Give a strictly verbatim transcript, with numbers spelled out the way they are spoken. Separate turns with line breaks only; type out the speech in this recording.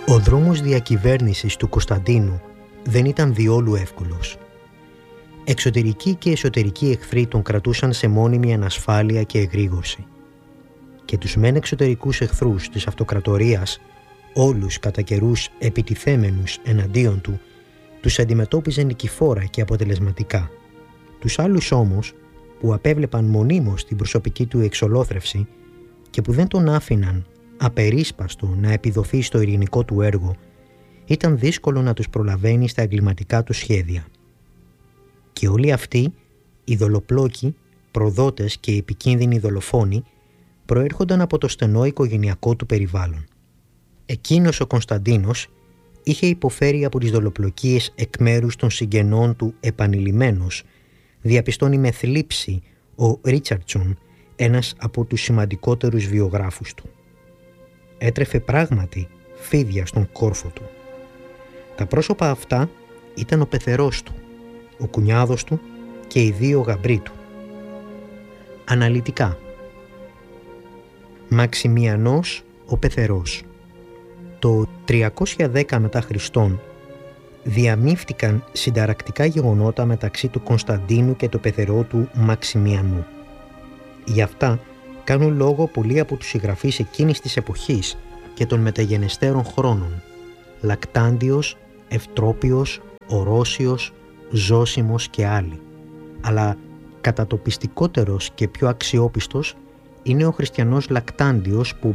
Ο δρόμος διακυβέρνησης του Κωνσταντίνου δεν ήταν διόλου εύκολος. Εξωτερικοί και εσωτερικοί εχθροί τον κρατούσαν σε μόνιμη ανασφάλεια και εγρήγορση. Και τους μεν εξωτερικούς εχθρούς της αυτοκρατορίας, όλους κατά καιρούς επιτιθέμενους εναντίον του, τους αντιμετώπιζε νικηφόρα και αποτελεσματικά. Τους άλλους όμως, που απέβλεπαν μονίμως την προσωπική του εξολόθρευση και που δεν τον άφηναν απερίσπαστο να επιδοθεί στο ειρηνικό του έργο, ήταν δύσκολο να τους προλαβαίνει στα εγκληματικά του σχέδια. Και όλοι αυτοί, οι δολοπλόκοι, προδότες και επικίνδυνοι δολοφόνοι, προέρχονταν από το στενό οικογενειακό του περιβάλλον. Εκείνος ο Κωνσταντίνος είχε υποφέρει από τις δολοπλοκίες εκ μέρους των συγγενών του επανειλημμένος, διαπιστώνει με θλίψη ο Ρίτσαρντσον, ένας από τους σημαντικότερους βιογράφους του. Έτρεφε πράγματι φίδια στον κόρφο του. Τα πρόσωπα αυτά ήταν ο πεθερός του, ο κουνιάδος του και οι δύο γαμπροί του. Αναλυτικά. Μαξιμιανός ο πεθερός. Το τριακόσια δέκα μετά Χριστόν διαμήφθηκαν συνταρακτικά γεγονότα μεταξύ του Κωνσταντίνου και του πεθερό του Μαξιμιανού. Γι' αυτά κάνουν λόγο πολλοί από τους συγγραφείς εκείνης της εποχής και των μεταγενεστέρων χρόνων: Λακτάντιος, Ευτρόπιος, Ορώσιος, Ζώσιμος και άλλοι. Αλλά κατατοπιστικότερος και πιο αξιόπιστος είναι ο χριστιανός Λακτάντιος, που